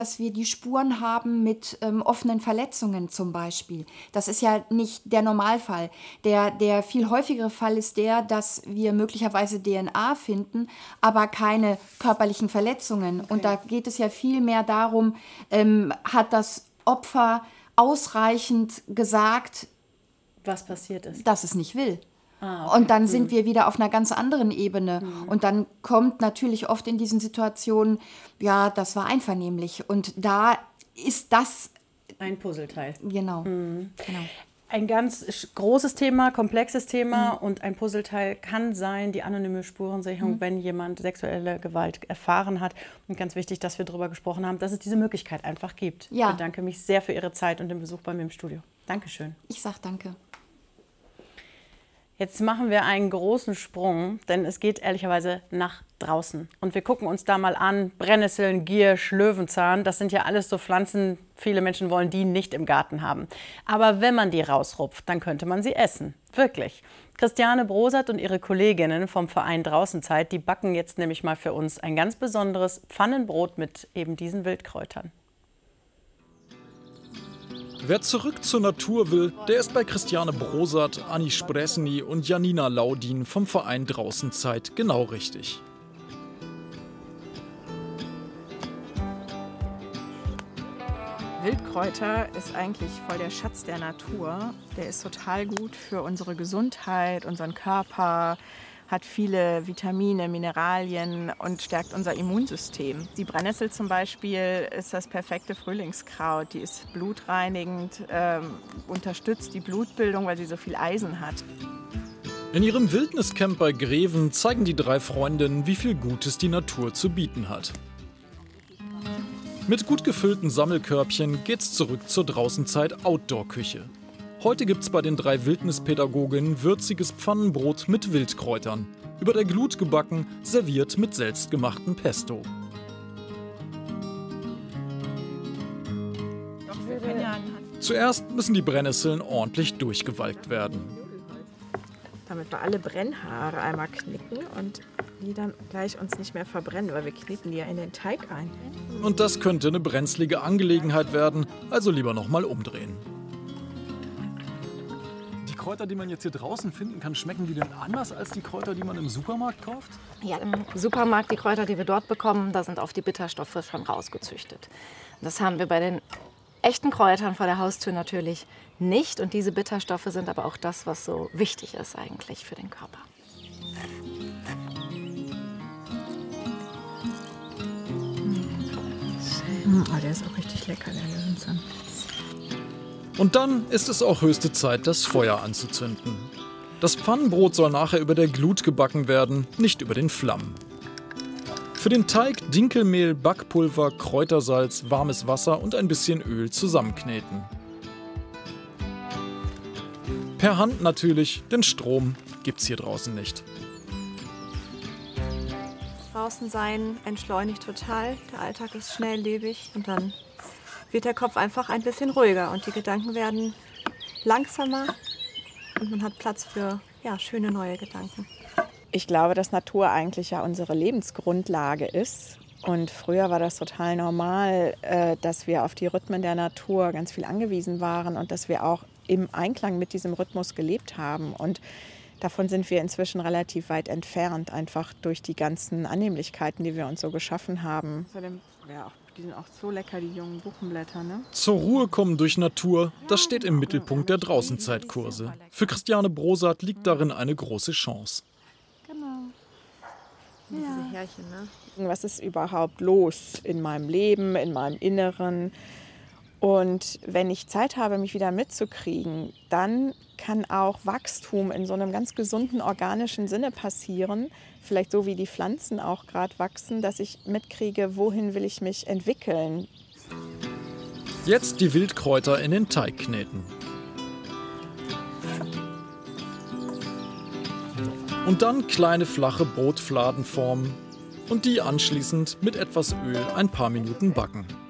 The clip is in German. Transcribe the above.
dass wir die Spuren haben mit offenen Verletzungen zum Beispiel. Das ist ja nicht der Normalfall. Der viel häufigere Fall ist der, dass wir möglicherweise DNA finden, aber keine körperlichen Verletzungen. Okay. Und da geht es ja viel mehr darum, hat das Opfer ausreichend gesagt, was passiert ist, dass es nicht will. Okay. Und dann sind wir wieder auf einer ganz anderen Ebene. Und dann kommt natürlich oft in diesen Situationen, ja, das war einvernehmlich. Und da ist das ein Puzzleteil. Genau. Genau. Ein ganz großes Thema, komplexes Thema und ein Puzzleteil kann sein, die anonyme Spurensicherung, wenn jemand sexuelle Gewalt erfahren hat. Und ganz wichtig, dass wir darüber gesprochen haben, dass es diese Möglichkeit einfach gibt. Ja. Ich bedanke mich sehr für Ihre Zeit und den Besuch bei mir im Studio. Dankeschön. Ich sage danke. Jetzt machen wir einen großen Sprung, denn es geht ehrlicherweise nach draußen. Und wir gucken uns da mal an, Brennnesseln, Giersch, Löwenzahn, das sind ja alles so Pflanzen, viele Menschen wollen die nicht im Garten haben. Aber wenn man die rausrupft, dann könnte man sie essen. Wirklich. Christiane Brosert und ihre Kolleginnen vom Verein Draußenzeit, die backen jetzt nämlich mal für uns ein ganz besonderes Pfannenbrot mit eben diesen Wildkräutern. Wer zurück zur Natur will, der ist bei Christiane Brosert, Anni Spresny und Janina Laudin vom Verein Draußenzeit genau richtig. Wildkräuter ist eigentlich voll der Schatz der Natur. Der ist total gut für unsere Gesundheit, unseren Körper, hat viele Vitamine, Mineralien und stärkt unser Immunsystem. Die Brennnessel zum Beispiel ist das perfekte Frühlingskraut. Die ist blutreinigend, unterstützt die Blutbildung, weil sie so viel Eisen hat. In ihrem Wildniscamp bei Greven zeigen die drei Freundinnen, wie viel Gutes die Natur zu bieten hat. Mit gut gefüllten Sammelkörbchen geht's zurück zur Draußenzeit Outdoor-Küche. Heute gibt's bei den drei Wildnispädagoginnen würziges Pfannenbrot mit Wildkräutern. Über der Glut gebacken, serviert mit selbstgemachtem Pesto. Zuerst müssen die Brennnesseln ordentlich durchgewalkt werden. Damit wir alle Brennhaare einmal knicken und die dann gleich uns nicht mehr verbrennen, weil wir kneten die ja in den Teig ein. Und das könnte eine brenzlige Angelegenheit werden, also lieber nochmal umdrehen. Die Kräuter, die man jetzt hier draußen finden kann, schmecken die denn anders als die Kräuter, die man im Supermarkt kauft? Ja, im Supermarkt, die Kräuter, die wir dort bekommen, da sind auf die Bitterstoffe schon rausgezüchtet. Das haben wir bei den echten Kräutern vor der Haustür natürlich nicht. Und diese Bitterstoffe sind aber auch das, was so wichtig ist eigentlich für den Körper. Oh, der ist auch richtig lecker, der Löwenzahn. Und dann ist es auch höchste Zeit, das Feuer anzuzünden. Das Pfannenbrot soll nachher über der Glut gebacken werden, nicht über den Flammen. Für den Teig Dinkelmehl, Backpulver, Kräutersalz, warmes Wasser und ein bisschen Öl zusammenkneten. Per Hand natürlich, denn Strom gibt's hier draußen nicht. Draußen sein entschleunigt total, der Alltag ist schnelllebig und dann wird der Kopf einfach ein bisschen ruhiger und die Gedanken werden langsamer und man hat Platz für schöne neue Gedanken. Ich glaube, dass Natur eigentlich ja unsere Lebensgrundlage ist. Und früher war das total normal, dass wir auf die Rhythmen der Natur ganz viel angewiesen waren und dass wir auch im Einklang mit diesem Rhythmus gelebt haben. Und davon sind wir inzwischen relativ weit entfernt, einfach durch die ganzen Annehmlichkeiten, die wir uns so geschaffen haben. Die sind auch so lecker, die jungen Buchenblätter, ne? Zur Ruhe kommen durch Natur, das steht im Mittelpunkt der Draußenzeitkurse. Für Christiane Brosert liegt darin eine große Chance. Genau. Diese Härchen, ne? Was ist überhaupt los in meinem Leben, in meinem Inneren? Und wenn ich Zeit habe, mich wieder mitzukriegen, dann kann auch Wachstum in so einem ganz gesunden, organischen Sinne passieren. Vielleicht so wie die Pflanzen auch gerade wachsen, dass ich mitkriege, wohin will ich mich entwickeln. Jetzt die Wildkräuter in den Teig kneten. Und dann kleine flache Brotfladen formen und die anschließend mit etwas Öl ein paar Minuten backen.